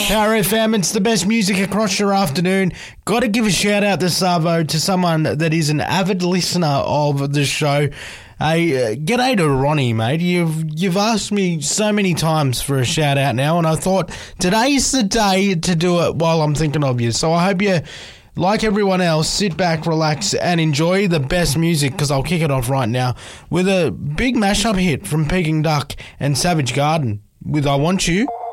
Power FM, it's the best music across your afternoon. Got to give a shout out to Savo, to someone that is an avid listener of the show. Hey, g'day to Ronnie, mate. You've asked me so many times for a shout out now, and I thought today's the day to do it while I'm thinking of you. So I hope you, like everyone else, sit back, relax, and enjoy the best music, because I'll kick it off right now with a big mashup hit from Peking Duck and Savage Garden with I Want You.